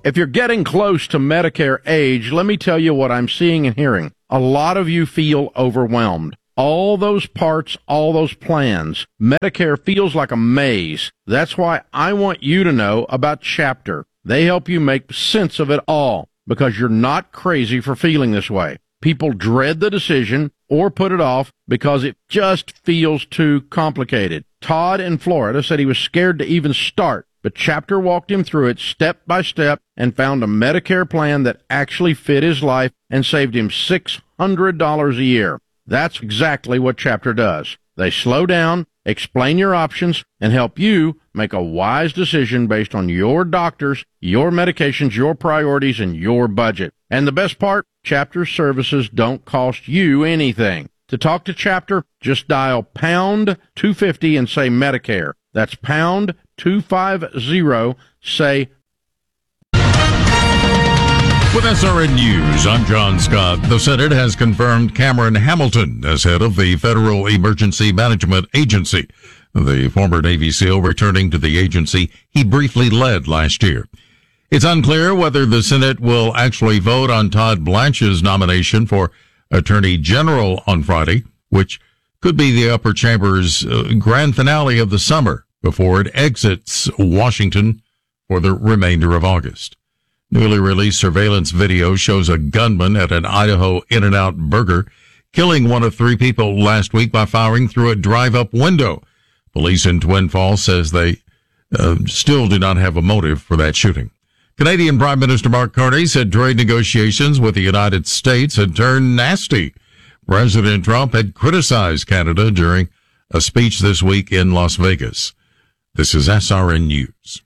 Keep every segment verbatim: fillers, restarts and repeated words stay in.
If you're getting close to Medicare age, let me tell you what I'm seeing and hearing. A lot of you feel overwhelmed. All those parts, all those plans. Medicare feels like a maze. That's why I want you to know about Chapter. They help you make sense of it all because you're not crazy for feeling this way. People dread the decision or put it off because it just feels too complicated. Todd in Florida said he was scared to even start, but Chapter walked him through it step by step and found a Medicare plan that actually fit his life and saved him six hundred dollars a year. That's exactly what Chapter does. They slow down, explain your options, and help you make a wise decision based on your doctors, your medications, your priorities, and your budget. And the best part, Chapter services don't cost you anything. To talk to Chapter, just dial pound two fifty and say Medicare. That's pound two fifty, say With S R N News, I'm John Scott. The Senate has confirmed Cameron Hamilton as head of the Federal Emergency Management Agency, the former Navy SEAL returning to the agency he briefly led last year. It's unclear whether the Senate will actually vote on Todd Blanche's nomination for Attorney General on Friday, which could be the upper chamber's uh, grand finale of the summer before it exits Washington for the remainder of August. Newly released surveillance video shows a gunman at an Idaho In-N-Out Burger killing one of three people last week by firing through a drive-up window. Police in Twin Falls says they uh, still do not have a motive for that shooting. Canadian Prime Minister Mark Carney said trade negotiations with the United States had turned nasty. President Trump had criticized Canada during a speech this week in Las Vegas. This is S R N News.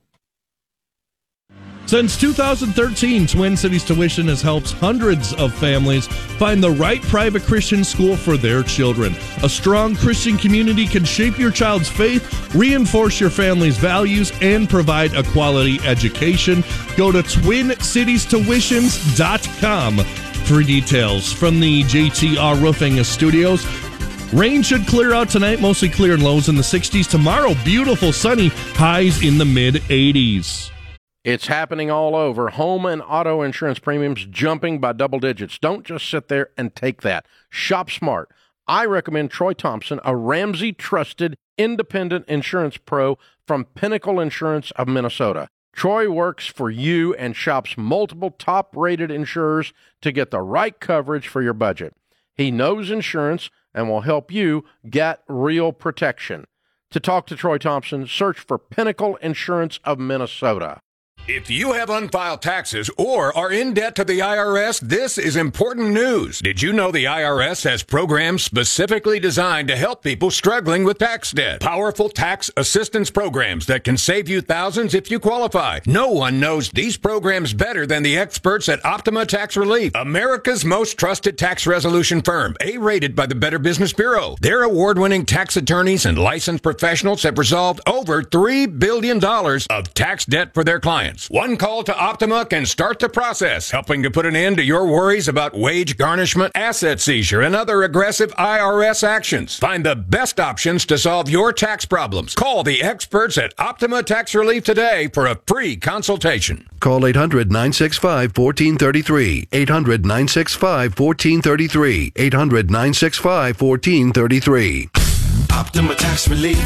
Since two thousand thirteen, Twin Cities Tuition has helped hundreds of families find the right private Christian school for their children. A strong Christian community can shape your child's faith, reinforce your family's values, and provide a quality education. Go to twin cities tuitions dot com for details. From the J T R Roofing Studios, rain should clear out tonight, mostly clear and lows in the sixties. Tomorrow, beautiful sunny, highs in the mid-eighties. It's happening all over. Home and auto insurance premiums jumping by double digits. Don't just sit there and take that. Shop smart. I recommend Troy Thompson, a Ramsey-trusted independent insurance pro from Pinnacle Insurance of Minnesota. Troy works for you and shops multiple top-rated insurers to get the right coverage for your budget. He knows insurance and will help you get real protection. To talk to Troy Thompson, search for Pinnacle Insurance of Minnesota. If you have unfiled taxes or are in debt to the I R S, this is important news. Did you know the I R S has programs specifically designed to help people struggling with tax debt? Powerful tax assistance programs that can save you thousands if you qualify. No one knows these programs better than the experts at Optima Tax Relief, America's most trusted tax resolution firm, A-rated by the Better Business Bureau. Their award-winning tax attorneys and licensed professionals have resolved over three billion dollars of tax debt for their clients. One call to Optima can start the process, helping to put an end to your worries about wage garnishment, asset seizure, and other aggressive I R S actions. Find the best options to solve your tax problems. Call the experts at Optima Tax Relief today for a free consultation. Call eight hundred, nine six five, one four three three. eight hundred, nine six five, one four three three. eight hundred, nine six five, one four three three. Optima Tax Relief.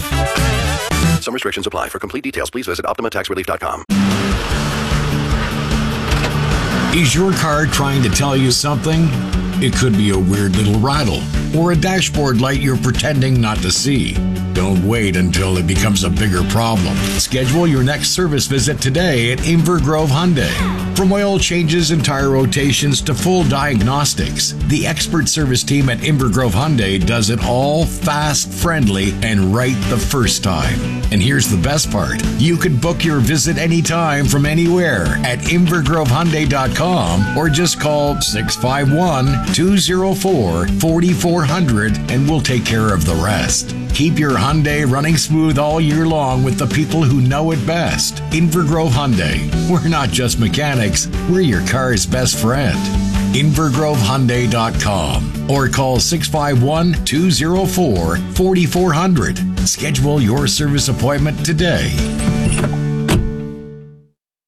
Some restrictions apply. For complete details, please visit optima tax relief dot com. Is your car trying to tell you something? It could be a weird little rattle or a dashboard light you're pretending not to see. Don't wait until it becomes a bigger problem. Schedule your next service visit today at Inver Grove Hyundai. From oil changes and tire rotations to full diagnostics, the expert service team at Inver Grove Hyundai does it all fast, friendly, and right the first time. And here's the best part. You can book your visit anytime from anywhere at inver grove hyundai dot com or just call six five one, two oh four, four four zero zero and we'll take care of the rest. Keep your Hyundai running smooth all year long with the people who know it best. Inver Grove Hyundai. We're not just mechanics, we're your car's best friend. inver grove hyundai dot com or call six five one, two oh four, four four zero zero. Schedule your service appointment today.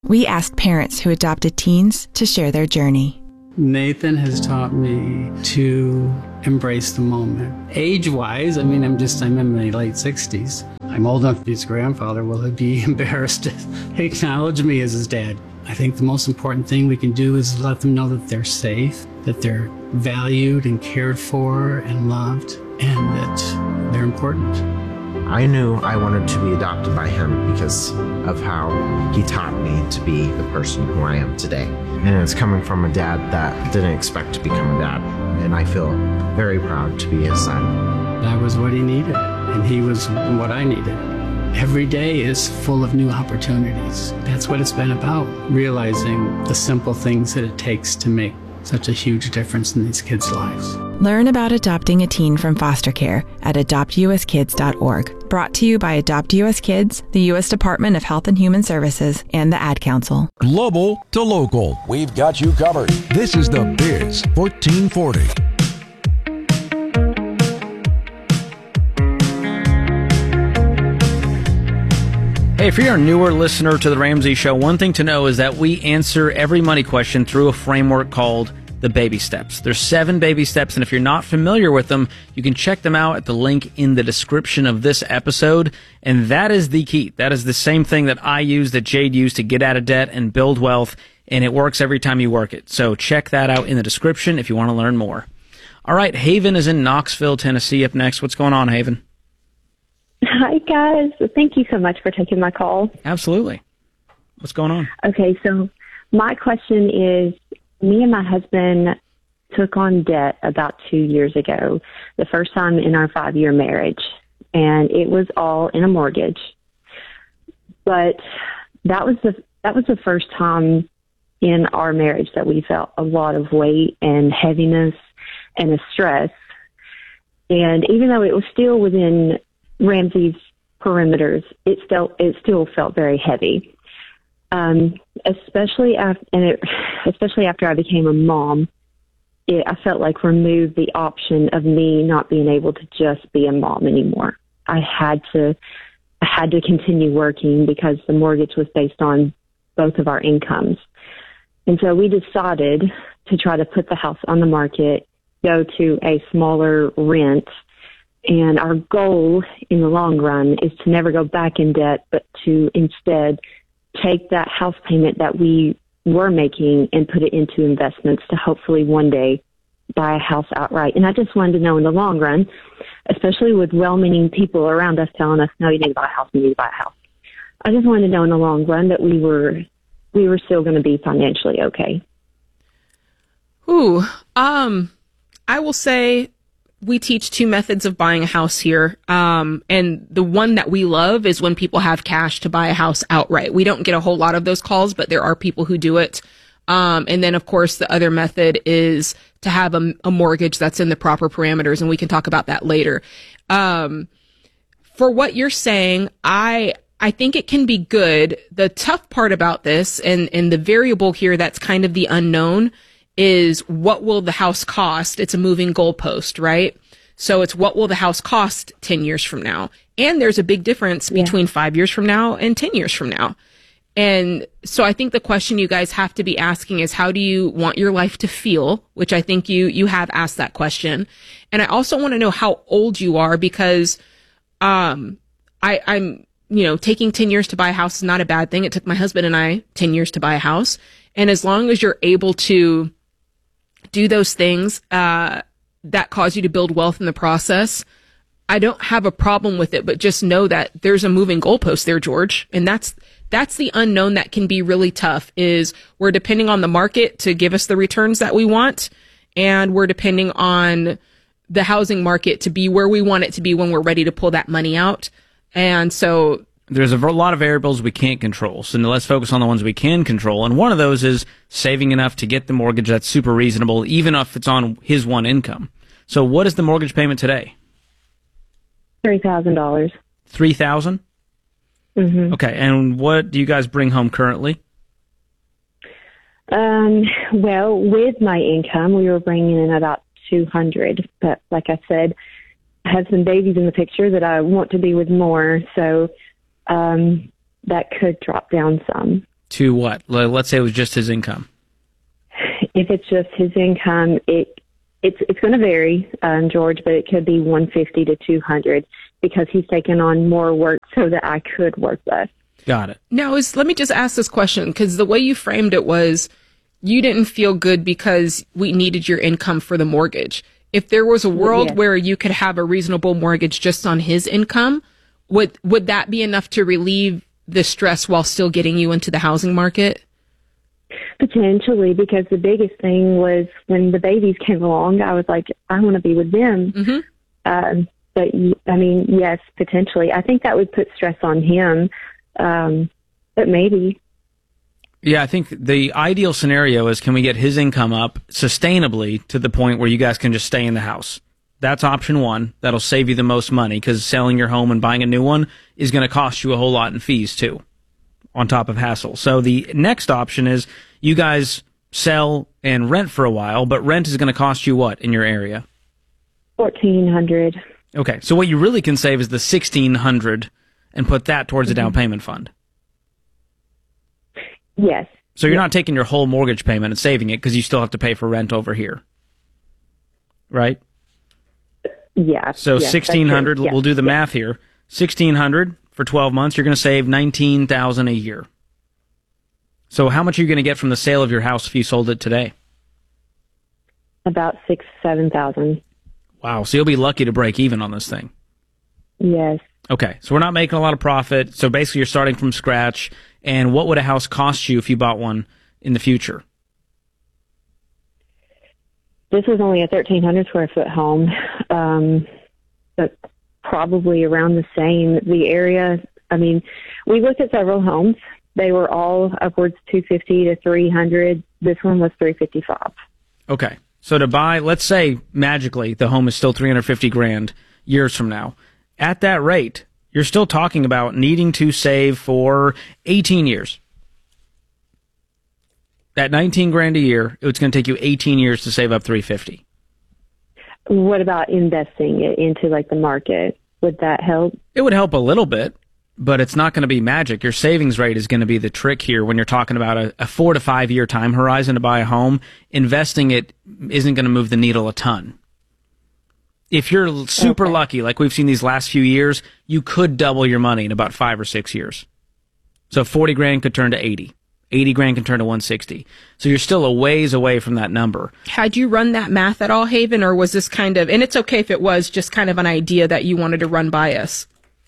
We asked parents who adopted teens to share their journey. Nathan has taught me to embrace the moment. Age-wise, I mean, I'm just, I'm in my late sixties. I'm old enough to be his grandfather. Will he be embarrassed to acknowledge me as his dad? I think the most important thing we can do is let them know that they're safe, that they're valued and cared for and loved, and that they're important. I knew I wanted to be adopted by him because of how he taught me to be the person who I am today. And it's coming from a dad that didn't expect to become a dad. And I feel very proud to be his son. That was what he needed, and he was what I needed. Every day is full of new opportunities. That's what it's been about, realizing the simple things that it takes to make such a huge difference in these kids' lives. Learn about adopting a teen from foster care at adopt u s kids dot org. Brought to you by Adopt U S Kids, the U S Department of Health and Human Services, and the Ad Council. Global to local. We've got you covered. This is the Biz fourteen forty. Hey, if you're a newer listener to The Ramsey Show, one thing to know is that we answer every money question through a framework called the baby steps. There's seven baby steps, and if you're not familiar with them, you can check them out at the link in the description of this episode, and that is the key. That is the same thing that I use, that Jade used to get out of debt and build wealth, and it works every time you work it. So check that out in the description if you want to learn more. All right, Haven is in Knoxville, Tennessee up next. What's going on, Haven? Hi, guys. Thank you so much for taking my call. Absolutely. What's going on? Okay, so my question is, me and my husband took on debt about two years ago, the first time in our five-year marriage, and it was all in a mortgage. But that was the that was the first time in our marriage that we felt a lot of weight and heaviness and a stress. And even though it was still within Ramsey's perimeters, it still it still felt very heavy, um, especially after and it, especially after I became a mom. It, I felt like removed the option of me not being able to just be a mom anymore. I had to I had to continue working because the mortgage was based on both of our incomes, and so we decided to try to put the house on the market, go to a smaller rent. And our goal in the long run is to never go back in debt, but to instead take that house payment that we were making and put it into investments to hopefully one day buy a house outright. And I just wanted to know in the long run, especially with well-meaning people around us telling us, no, you need to buy a house, you need to buy a house. I just wanted to know in the long run that we were we were still going to be financially okay. Ooh, um, I will say, we teach two methods of buying a house here. Um, and the one that we love is when people have cash to buy a house outright. We don't get a whole lot of those calls, but there are people who do it. Um, and then, of course, the other method is to have a, a mortgage that's in the proper parameters, and we can talk about that later. Um, for what you're saying, I I think it can be good. The tough part about this, and, and the variable here that's kind of the unknown, is what will the house cost? It's a moving goalpost, right? So it's what will the house cost ten years from now? And there's a big difference yeah. between five years from now and ten years from now. And so I think the question you guys have to be asking is, how do you want your life to feel? Which I think you, you have asked that question. And I also want to know how old you are, because, um, I, I'm, you know, taking ten years to buy a house is not a bad thing. It took my husband and I ten years to buy a house. And as long as you're able to do those things uh, that cause you to build wealth in the process, I don't have a problem with it, but just know that there's a moving goalpost there, George. And that's that's the unknown that can be really tough, is we're depending on the market to give us the returns that we want, and we're depending on the housing market to be where we want it to be when we're ready to pull that money out. And so there's a lot of variables we can't control. So let's focus on the ones we can control. And one of those is saving enough to get the mortgage that's super reasonable, even if it's on his one income. So what is the mortgage payment today? three thousand dollars. three thousand dollars? Mm-hmm. Okay. And what do you guys bring home currently? Um, well, with my income, we were bringing in about two hundred dollars. But like I said, I have some babies in the picture that I want to be with more. So Um, that could drop down some. to what? L- Let's say it was just his income. If it's just his income, it it's it's going to vary, um, George, but it could be one fifty to two hundred because he's taken on more work so that I could work less. Got it. Now, is let me just ask this question, because the way you framed it was you didn't feel good because we needed your income for the mortgage. If there was a world Yeah. where you could have a reasonable mortgage just on his income, would would that be enough to relieve the stress while still getting you into the housing market? Potentially, because the biggest thing was when the babies came along, I was like, I want to be with them. Mm-hmm. Um, but, I mean, yes, potentially. I think that would put stress on him, um, but maybe. Yeah, I think the ideal scenario is can we get his income up sustainably to the point where you guys can just stay in the house? That's option one. That'll save you the most money because selling your home and buying a new one is going to cost you a whole lot in fees too, on top of hassle. So the next option is you guys sell and rent for a while, but rent is going to cost you what in your area? fourteen hundred. Okay, so what you really can save is the sixteen hundred and put that towards a down payment fund. Yes. So you're not taking your whole mortgage payment and saving it because you still have to pay for rent over here, right? Yeah. So yes, sixteen hundred. that's true. We'll do the Yes. math here. Sixteen hundred for twelve months. You're going to save nineteen thousand a year. So how much are you going to get from the sale of your house if you sold it today? About six, seven thousand. Wow. So you'll be lucky to break even on this thing. Yes. Okay. So we're not making a lot of profit. So basically, you're starting from scratch. And what would a house cost you if you bought one in the future? This was only a thirteen hundred square foot home, um, but probably around the same. The area, I mean, we looked at several homes. They were all upwards two fifty to three hundred. This one was three fifty-five. Okay. So to buy, let's say magically the home is still three hundred fifty grand years from now. At that rate, you're still talking about needing to save for eighteen years. At nineteen grand a year, it's going to take you eighteen years to save up three hundred fifty. What about investing it into like the market? Would that help? It would help a little bit, but it's not going to be magic. Your savings rate is going to be the trick here when you're talking about a, a four to five year time horizon to buy a home. Investing it isn't going to move the needle a ton. If you're super Okay. lucky, like we've seen these last few years, you could double your money in about five or six years. So forty grand could turn to eighty. eighty grand can turn to one sixty. So you're still a ways away from that number. Had you run that math at all, Haven, or was this kind of, and it's okay if it was just kind of an idea that you wanted to run by us?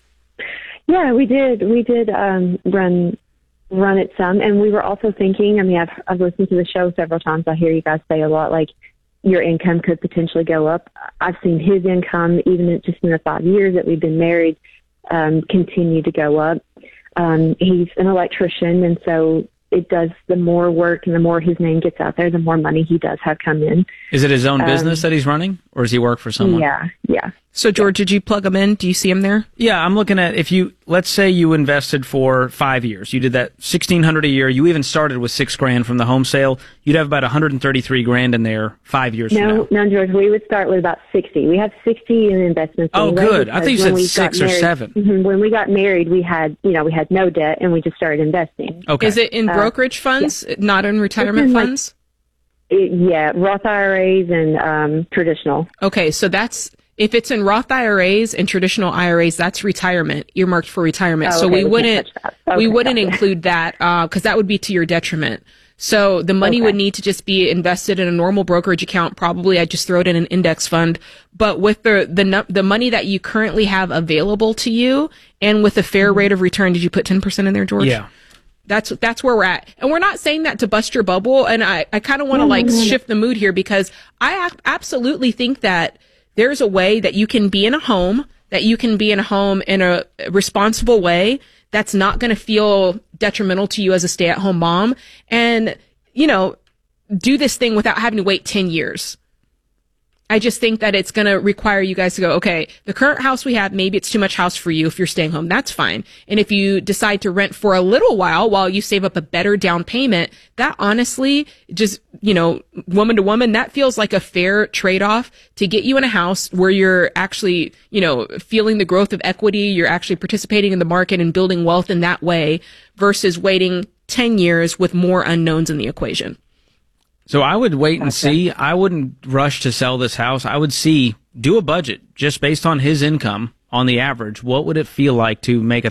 Yeah, we did. We did um, run run it some, and we were also thinking. I mean, I've I've listened to the show several times. I hear you guys say a lot like your income could potentially go up. I've seen his income, even in, just in the five years that we've been married, um, continue to go up. Um, he's an electrician, and so it does. The more work and the more his name gets out there, the more money he does have come in. Is it his own Um, business that he's running, or does he work for someone? Yeah, yeah. So, George, did you plug him in? Do you see him there? Yeah, I'm looking at if you, let's say you invested for five years. You did that sixteen hundred a year. You even started with six grand from the home sale. You'd have about one hundred thirty-three grand in there five years from now. No, no, George. We would start with about sixty. We have sixty in investments. Oh, anyway, good. I thought you because said when we six got or married- seven. Mhm, When we got married, we had, you know, we had no debt, and we just started investing. Okay. Is it in Uh, brokerage funds, not in retirement It's in, like, funds? It, yeah, Roth I R As and um, traditional. Okay, so that's, if it's in Roth I R As and traditional I R As, that's retirement, earmarked for retirement. Oh, so okay, we we wouldn't, can't touch that. we Okay, wouldn't gotcha. include that because that would be to your detriment. So the money Okay. would need to just be invested in a normal brokerage account. Probably I'd just throw it in an index fund. But with the the nu- the money that you currently have available to you, and with a fair rate of return, did you put ten percent in there, George? Yeah. That's that's where we're at. And we're not saying that to bust your bubble. And I, I kind of want to like shift the mood here because I ac- absolutely think that there's a way that you can be in a home, that you can be in a home in a responsible way that's not going to feel detrimental to you as a stay-at-home mom. And, you know, do this thing without having to wait ten years. I just think that it's going to require you guys to go, okay, the current house we have, maybe it's too much house for you if you're staying home. That's fine. And if you decide to rent for a little while while you save up a better down payment, that honestly, just, you know, woman to woman, that feels like a fair trade-off to get you in a house where you're actually, you know, feeling the growth of equity. You're actually participating in the market and building wealth in that way versus waiting ten years with more unknowns in the equation. So I would wait and see. I wouldn't rush to sell this house. I would see, do a budget just based on his income on the average. What would it feel like to make a